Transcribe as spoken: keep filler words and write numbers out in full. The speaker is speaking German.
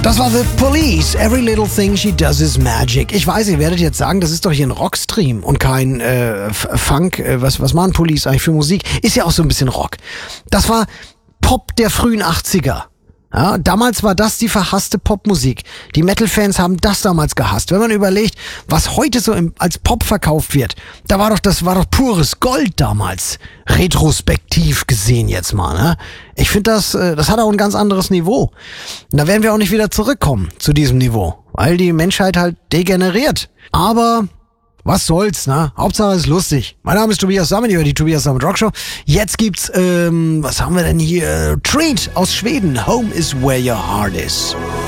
Das war The Police. Every little thing she does is magic. Ich weiß, ihr werdet jetzt sagen, das ist doch hier ein Rockstream und kein äh, Funk. Äh, was, was machen Police eigentlich für Musik? Ist ja auch so ein bisschen Rock. Das war Pop der frühen achtziger. Ja, damals war das die verhasste Popmusik. Die Metal-Fans haben das damals gehasst. Wenn man überlegt, was heute so im, als Pop verkauft wird, da war doch, das war doch pures Gold damals. Retrospektiv gesehen jetzt mal, ne? Ich finde das, das hat auch ein ganz anderes Niveau. Und da werden wir auch nicht wieder zurückkommen zu diesem Niveau, weil die Menschheit halt degeneriert. Aber was soll's, ne? Hauptsache es ist lustig. Mein Name ist Tobias Sammet, über die Tobias Sammet Rockshow. Jetzt gibt's, ähm, was haben wir denn hier? Treat aus Schweden. Home is where your heart is.